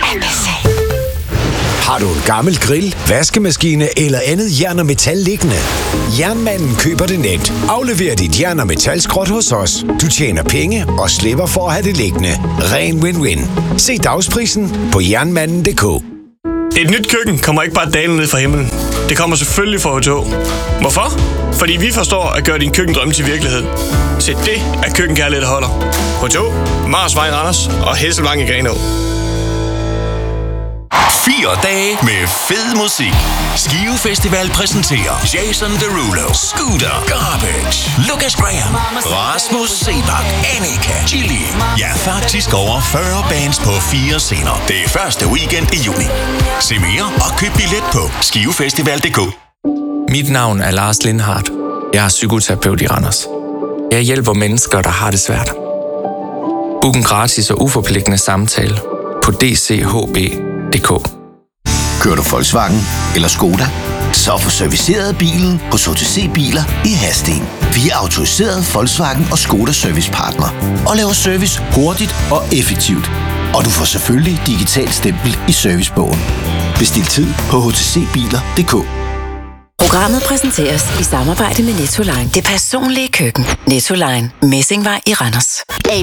Har du en gammel grill, vaskemaskine eller andet jern og metal liggende? Jernmanden køber det nemt. Aflever dit jern og metalskrot hos os. Du tjener penge og slipper for at have det liggende. Ren win-win. Se dagsprisen på jernmanden.dk. Et nyt køkken kommer ikke bare dalende ned fra himlen. Det kommer selvfølgelig fra H2. Hvorfor? Fordi vi forstår at gøre din køkkendrømme til virkelighed. Se, det er køkkenkærlighed, der holder. H2, Marsvej i Randers og Hesselvang i Grenaa. 4 dage med fed musik. Skive Festival præsenterer Jason Derulo, Scooter, Garbage, Lucas Graham, Rasmus Sebak, Annika, Chili. Ja, faktisk over 40 bands på 4 scener. Det er første weekend i juni. Se mere og køb billet på skivefestival.dk. Mit navn er Lars Lindhardt. Jeg er psykoterapeut i Randers. Jeg hjælper mennesker, der har det svært. Book en gratis og uforpligtende samtale på dchb.dk. Kører du Volkswagen eller Skoda? Så få serviceret bilen hos HTC Biler i Hadsten. Vi er autoriseret Volkswagen og Skoda servicepartner og laver service hurtigt og effektivt. Og du får selvfølgelig digital stempel i servicebogen. Bestil tid på htcbiler.dk. Programmet præsenteres i samarbejde med Nettoline. Det personlige køkken. Nettoline. Messingvej i Randers.